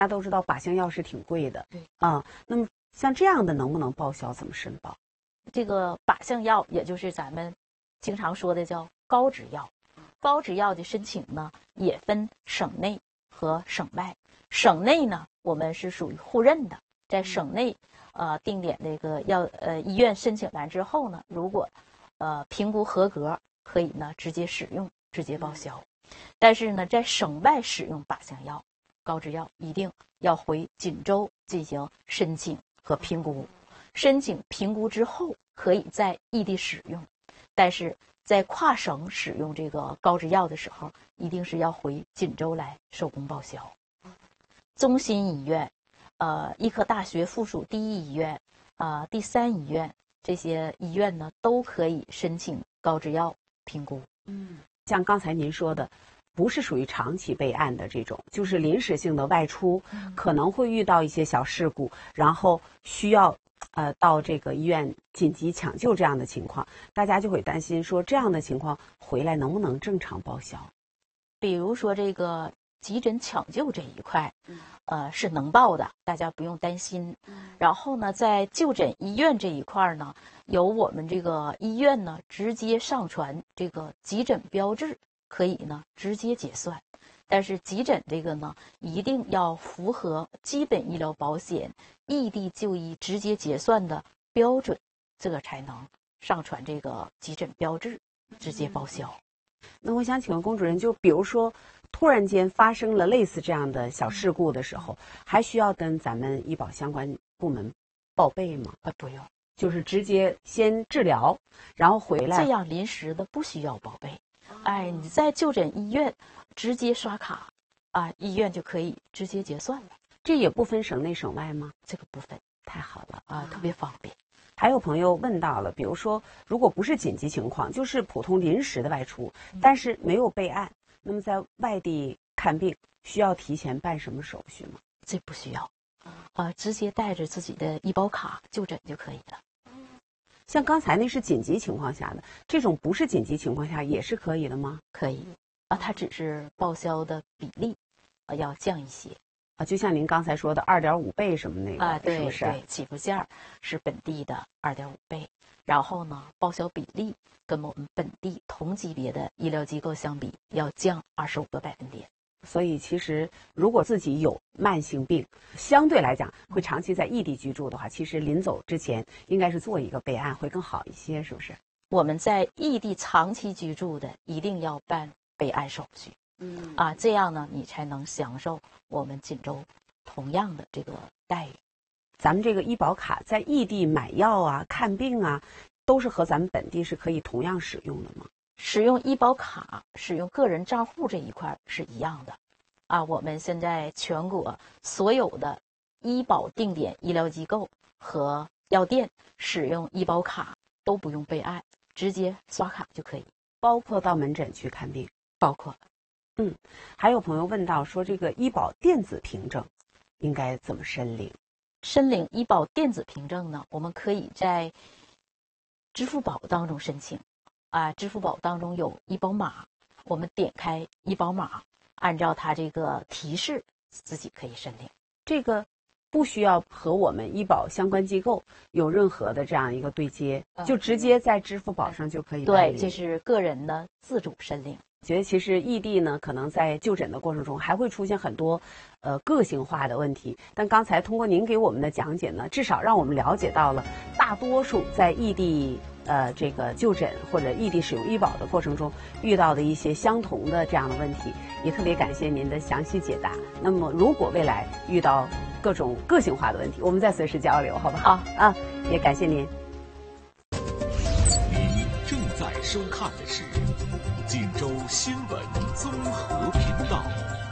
大家都知道靶向药是挺贵的， 对啊，那么像这样的能不能报销？怎么申报？ 这个靶向药，也就是咱们经常说的叫高脂药。高脂药的申请呢，也分省内和省外。省内呢，我们是属于互认的，在省内定点这个医院申请完之后呢，如果评估合格，可以呢直接使用，直接报销。但是呢，在省外使用靶向药、高脂药，一定要回锦州进行申请和评估。申请评估之后，可以在异地使用，但是在跨省使用这个高脂药的时候，一定是要回锦州来收工报销。中心医院、医科大学附属第一医院、第三医院这些医院呢，都可以申请高脂药评估。 像刚才您说的，不是属于长期备案的这种，就是临时性的外出，可能会遇到一些小事故，然后需要到这个医院紧急抢救这样的情况，大家就会担心说这样的情况回来能不能正常报销？ 比如说这个急诊抢救这一块，是能报的，大家不用担心。然后呢，在就诊医院这一块呢，由我们这个医院呢直接上传这个急诊标志，可以呢直接结算。但是急诊这个呢，一定要符合基本医疗保险异地就医直接结算的标准，这个才能上传这个急诊标志，直接报销。 那我想请问龚主任，就比如说突然间发生了类似这样的小事故的时候，还需要跟咱们医保相关部门报备吗？ 不用， 就是直接先治疗，然后回来。 这样临时的不需要报备。你在就诊医院直接刷卡医院就可以直接结算了。 这也不分省内省外吗？ 这个部分太好了特别方便。 还有朋友问到了，比如说如果不是紧急情况，就是普通临时的外出，但是没有备案，那么在外地看病需要提前办什么手续吗？ 这不需要直接带着自己的医保卡就诊就可以了。 像刚才那是紧急情况下的，这种不是紧急情况下也是可以的吗？ 可以它只是报销的比例要降一些就像您刚才说的2.5倍什么那个对， 是不是？ 对，起步价是本地的2.5倍，然后呢，报销比例跟我们本地同级别的医疗机构相比，要降25个百分点。 所以其实如果自己有慢性病，相对来讲会长期在异地居住的话，其实临走之前应该是做一个备案会更好一些，是不是？ 我们在异地长期居住的一定要办备案手续。这样呢，你才能享受我们锦州同样的这个待遇。 咱们这个医保卡在异地买药看病都是和咱们本地是可以同样使用的吗？ 使用医保卡、使用个人账户这一块是一样的我们现在全国所有的医保定点医疗机构和药店使用医保卡都不用备案，直接刷卡就可以， 包括到门诊去看病， 包括。 还有朋友问到说，这个医保电子凭证应该怎么申领？ 申领医保电子凭证呢，我们可以在支付宝当中申请支付宝当中有医保码，我们点开医保码，按照它这个提示自己可以申领。 这个不需要和我们医保相关机构有任何的这样一个对接，就直接在支付宝上就可以办理。 对，这是个人的自主申领。 觉得其实异地呢，可能在就诊的过程中还会出现很多个性化的问题。但刚才通过您给我们的讲解呢，至少让我们了解到了大多数在异地这个就诊或者异地使用医保的过程中遇到的一些相同的这样的问题，也特别感谢您的详细解答。那么如果未来遇到各种个性化的问题，我们再随时交流，好不好？也感谢您。 您正在收看的是锦州新闻综合频道。